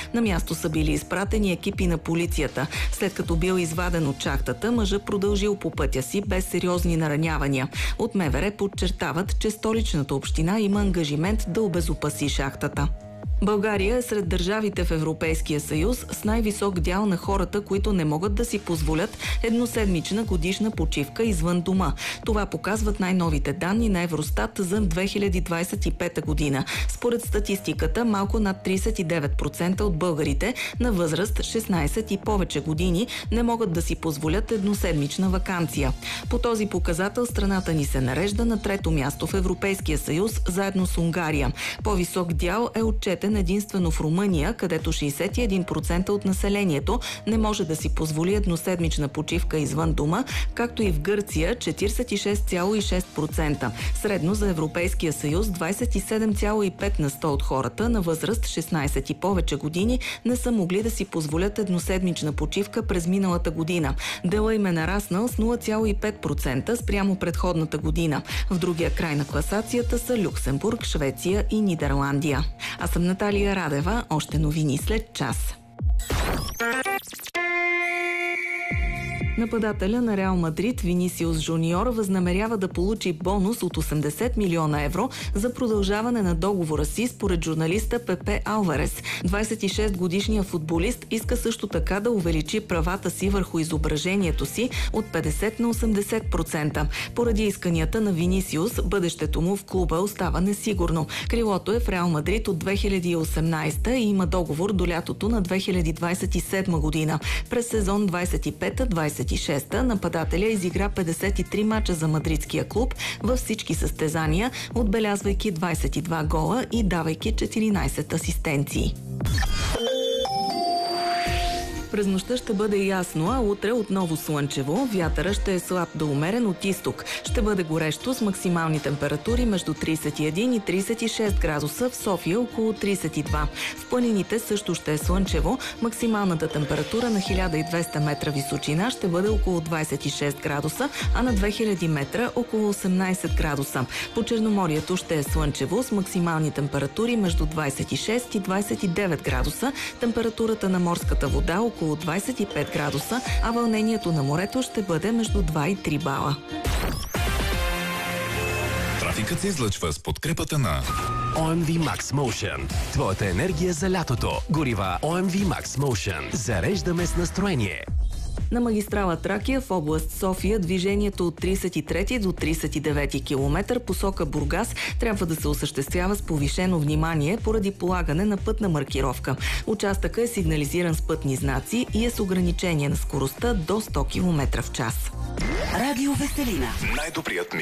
На място са били изпратени екипи на полицията. След като бил изваден от шахтата, мъжът продължил по пътя си без сериозни наранявания. От МВР подчертават, че Столичната община има ангажимент да обезопаси шахтата. България е сред държавите в Европейския съюз с най-висок дял на хората, които не могат да си позволят едноседмична годишна почивка извън дома. Това показват най-новите данни на Евростат за 2025 година. Според статистиката, малко над 39% от българите на възраст 16 и повече години не могат да си позволят едноседмична ваканция. По този показател страната ни се нарежда на трето място в Европейския съюз, заедно с Унгария. По-висок дял е отчетен единствено в Румъния, където 61% от населението не може да си позволи едноседмична почивка извън дома, както и в Гърция 46,6%. Средно за Европейския съюз 27,5% от хората на възраст 16 и повече години не са могли да си позволят едноседмична почивка през миналата година. Делът им е нараснал с 0,5% спрямо предходната година. В другия край на класацията са Люксембург, Швеция и Нидерландия. Аз съм Наталия Радева. Още новини след час. Нападателя на Реал Мадрид Винисиус Жуниор възнамерява да получи бонус от 80 милиона евро за продължаване на договора си, според журналиста Пепе Алварес. 26-годишният футболист иска също така да увеличи правата си върху изображението си от 50 на 80%. Поради исканията на Винисиус, бъдещето му в клуба остава несигурно. Крилото е в Реал Мадрид от 2018 и има договор до лятото на 2027 година. През сезон 25-26 нападателя изигра 53 мача за мадридския клуб във всички състезания, отбелязвайки 22 гола и давайки 14 асистенции. През нощта ще бъде ясно, а утре отново слънчево. Вятъра ще е слаб до умерен от изток. Ще бъде горещо с максимални температури между 31 и 36 градуса, в София около 32. В планините също ще е слънчево. Максималната температура на 1200 метра височина ще бъде около 26 градуса, а на 2000 метра около 18 градуса. По Черноморието ще е слънчево с максимални температури между 26 и 29 градуса. Температурата на морската вода около 25 градуса, а вълнението на морето ще бъде между 2 и 3 бала. Трафикът се излъчва с подкрепата на OMV Max Motion. Твоята енергия за лятото. Горива OMV Max Motion. Зареждаме с настроение. На магистрала Тракия в област София движението от 33 до 39 км посока Бургас трябва да се осъществява с повишено внимание поради полагане на пътна маркировка. Участъкът е сигнализиран с пътни знаци и е с ограничение на скоростта до 100 км в час. Радио Веселина. най-добрият